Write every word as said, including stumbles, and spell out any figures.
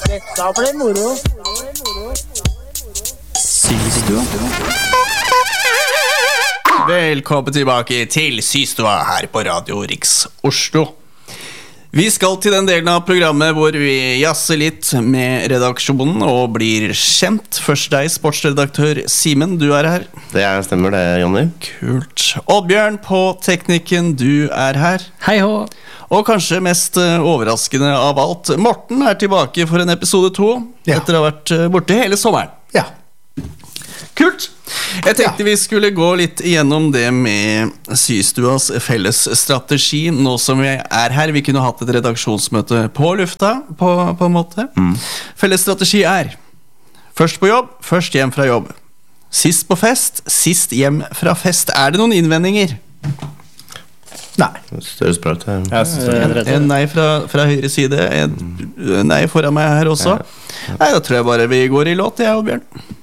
Dette blir moro. Systua. Velkommen tilbake til Systua her på Radio Riks Oslo. Vi skal til den delen av programmet hvor vi jasser litt med redaksjonen og blir kjent. Først deg, sportsredaktør Simen, du er her. Det er, stemmer det, Jonny. Kult. Oddbjørn på teknikken, du er her. Hei hå. Og kanskje mest overraskende av alt, Morten er tilbake for en episode to, ja. Etter å ha vært borte hele sommeren. Ja. Kult. Jeg tenkte ja. Vi skulle gå litt igjennom det med Systuas felles strategi. Nå som vi er her, vi kunne hatt et redaksjonsmøte på lufta, på, på en måte. Mm. Felles strategi er først på jobb, først hjem fra jobb. Sist på fest, sist hjem fra fest. Er det noen innvendinger? Nei. Større språk. En, en nei fra, fra høyre side, en nei foran meg her også. Nei, da tror jeg bare vi går i låt, jeg og Bjørn.